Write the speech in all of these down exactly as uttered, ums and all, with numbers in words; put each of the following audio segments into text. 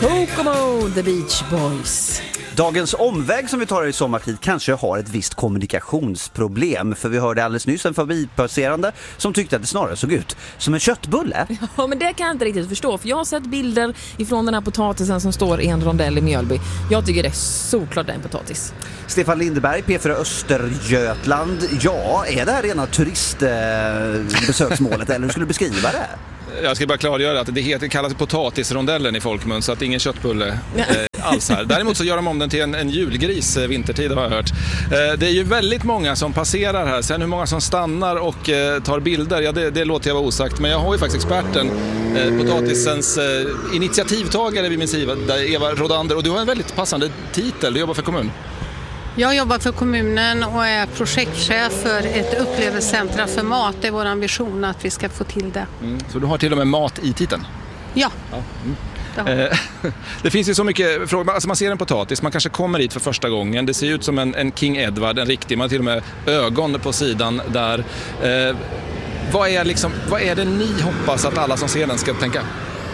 Kokomo, The Beach Boys. Dagens omväg som vi tar i sommartid kanske har ett visst kommunikationsproblem. För vi hörde alldeles nyss en förbipasserande som tyckte att det snarare såg ut som en köttbulle. Ja, men det kan jag inte riktigt förstå. För jag har sett bilder ifrån den här potatisen som står i en rondell i Mjölby. Jag tycker det är såklart en potatis. Stefan Lindeberg, P fyra Östergötland. Ja, är det här rena turistbesöksmålet eller hur skulle du beskriva det? Jag ska bara klargöra att det heter, kallas potatisrondellen i folkmun, så att ingen köttbulle eh, alls här. Däremot så gör de om den till en, en julgris eh, vintertid, har jag hört. Eh, det är ju väldigt många som passerar här. Sen hur många som stannar och eh, tar bilder, ja det, det låter jag vara osagt. Men jag har ju faktiskt experten, eh, potatisens eh, initiativtagare vid min sida, Eva Rodander. Och du har en väldigt passande titel, du jobbar för kommun. Jag jobbar för kommunen och är projektchef för ett upplevelsecentra för mat. Det är vår ambition att vi ska få till det. Mm. Så du har till och med mat i titeln? Ja. ja. Mm. Det, det finns ju så mycket frågor. Alltså man ser en potatis, man kanske kommer hit för första gången. Det ser ut som en, en King Edward, en riktig. Man har till och med ögon på sidan där. Eh, vad, är liksom, vad är det ni hoppas att alla som ser den ska tänka?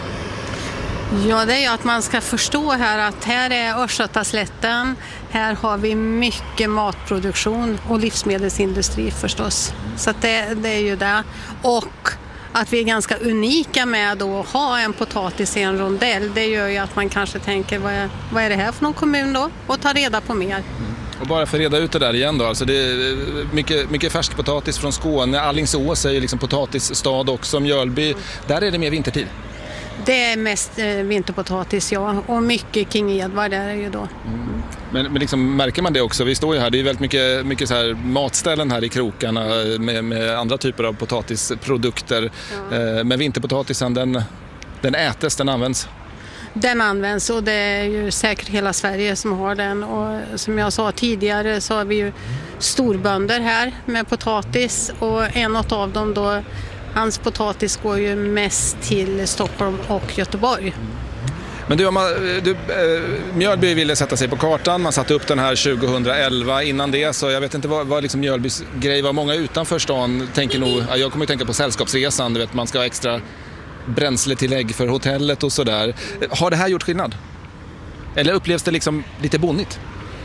Ja, det är ju att man ska förstå här att här är Östgötaslätten. Här har vi mycket matproduktion och livsmedelsindustri förstås. Så att det, det är ju det. Och att vi är ganska unika med då att ha en potatis i en rondell. Det gör ju att man kanske tänker, vad är, vad är det här för någon kommun då? Och ta reda på mer. Och bara för att reda ut det där igen då, alltså det är mycket, mycket färskpotatis från Skåne. Alingsås är ju liksom potatisstad också, Mjölby. Där är det mer vintertid. Det är mest eh, vinterpotatis, ja. Och mycket King Edward där är ju då. Mm. Men, men liksom, märker man det också? Vi står ju här, det är väldigt mycket, mycket så här matställen här i krokarna med, med andra typer av potatisprodukter. Ja. Eh, men vinterpotatisen, den, den ätes, den används? Den används och det är ju säkert hela Sverige som har den. Och som jag sa tidigare så har vi ju storbönder här med potatis. Och en av dem då, hans potatis går ju mest till Stockholm och Göteborg. Men du, du äh, Mjölby ville sätta sig på kartan. Man satte upp den här tjugohundraelva. Innan det, så jag vet inte vad, vad liksom Mjölbys grej var. Många utanför stan tänker nog, jag kommer att tänka på sällskapsresan. Du vet, man ska ha extra bränsletillägg för hotellet och sådär. Har det här gjort skillnad? Eller upplevs det liksom lite bonnigt?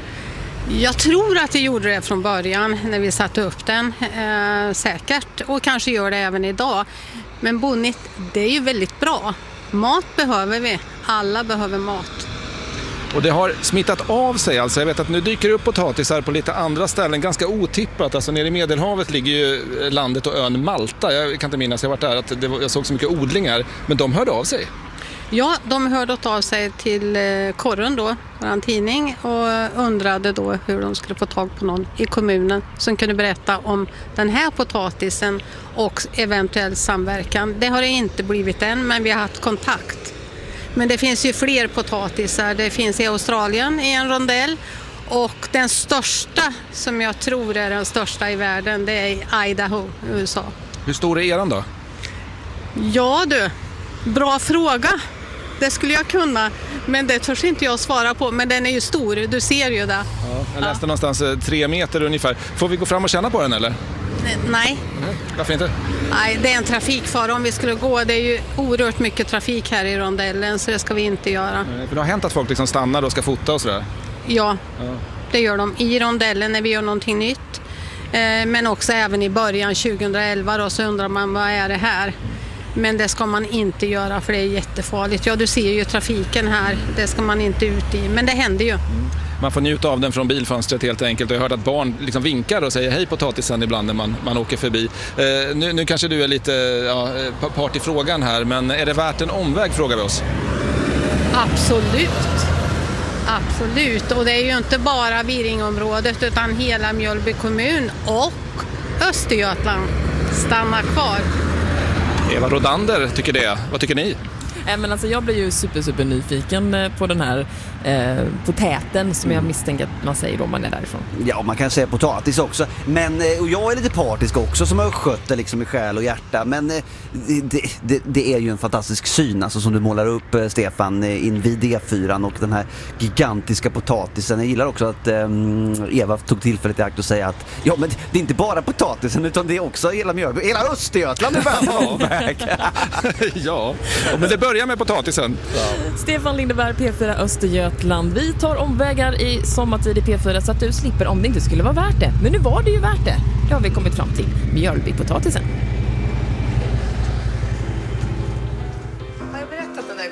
Jag tror att det gjorde det från början när vi satte upp den, eh, säkert. Och kanske gör det även idag. Men bonnigt, det är ju väldigt bra. Mat behöver vi. Alla behöver mat. Och det har smittat av sig. Alltså jag vet att nu dyker det upp potatisar på lite andra ställen. Ganska otippat. Alltså nere i Medelhavet ligger ju landet och ön Malta. Jag kan inte minnas, jag har varit där, att det var, jag såg så mycket odlingar. Men de hörde av sig. Ja, de hörde av sig till Korren då, vår tidning, och undrade då hur de skulle få tag på någon i kommunen som kunde berätta om den här potatisen och eventuell samverkan. Det har det inte blivit än, men vi har haft kontakt. Men det finns ju fler potatisar. Det finns i Australien i en rondell. Och den största, som jag tror är den största i världen, det är i Idaho, U S A. Hur stor är eran då? Ja du, bra fråga. Det skulle jag kunna, men det törs inte jag svara på. Men den är ju stor, du ser ju det. Ja, jag läste ja. någonstans tre meter ungefär. Får vi gå fram och känna på den eller? Nej. Nej. Varför inte? Nej, det är en trafikfara om vi skulle gå. Det är ju oerhört mycket trafik här i rondellen, så det ska vi inte göra. Nej, för det har hänt att folk liksom stannar och ska fota och sådär? Ja, ja, det gör de i rondellen när vi gör någonting nytt. Men också även i början tjugohundraelva då, så undrar man, vad är det här? Men det ska man inte göra, för det är jättefarligt. Ja, du ser ju trafiken här. Det ska man inte ut i. Men det händer ju. Mm. Man får njuta av den från bilfönstret helt enkelt. Jag har hört att barn liksom vinkar och säger hej potatisen ibland när man, man åker förbi. Eh, nu, nu kanske du är lite ja, part i frågan här. Men är det värt en omväg, frågar vi oss? Absolut. Absolut. Och det är ju inte bara Viringområdet utan hela Mjölby kommun och Östergötland. Stanna kvar. Eva Rodander tycker det. Vad tycker ni? Äh, men alltså jag blir ju super, super nyfiken på den här eh, potäten som jag misstänker att man säger då man är därifrån. Ja, man kan säga potatis också. Men, och jag är lite partisk också som har skött det liksom i själ och hjärta. Men det, det, det är ju en fantastisk syn alltså, som du målar upp, Stefan, invid D fyra och den här gigantiska potatisen. Jag gillar också att eh, Eva tog tillfället i akt och säga att ja, men det är inte bara potatisen utan det är också hela Mjölby, hela Östergötland är väl. Ja, men det börjar börja med potatisen. Ja. Stefan Lindeberg, P fyra Östergötland. Vi tar omvägar i sommartid i P fyra så att du slipper om det inte skulle vara värt det. Men nu var det ju värt det. Det har vi kommit fram till. Mjölbypotatisen.